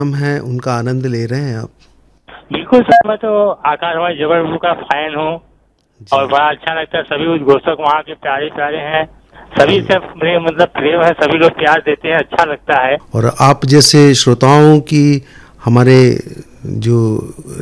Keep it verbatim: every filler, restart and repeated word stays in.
हम हैं उनका आनंद ले रहे हैं आप? बिल्कुल सर, मैं तो आकाशवाणी जबलपुर का फैन हूँ और बड़ा अच्छा लगता है। सभी उद्घोषक वहाँ के प्यारे प्यारे हैं, सभी से मेरे मतलब प्रेम है, सभी लोग प्यार देते हैं, अच्छा लगता है। और आप जैसे श्रोताओं की हमारे जो